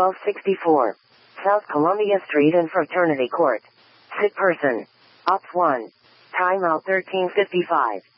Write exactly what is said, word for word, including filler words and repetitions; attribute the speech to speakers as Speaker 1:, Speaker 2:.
Speaker 1: twelve sixty-four. South Columbia Street and Fraternity Court. Sit person. Ops one. Timeout thirteen fifty-five.